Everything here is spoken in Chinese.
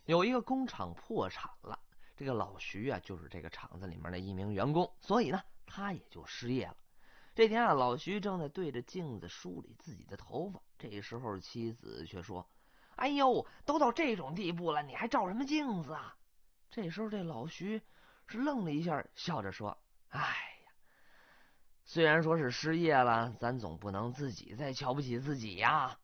有一个工厂破产了，这个老徐啊，就是这个厂子里面的一名员工，所以呢，他也就失业了。这天啊，老徐正在对着镜子梳理自己的头发，这时候妻子却说：“哎呦，都到这种地步了，你还照什么镜子啊？”这时候这老徐是愣了一下，笑着说：“哎呀，虽然说是失业了，咱总不能自己再瞧不起自己呀。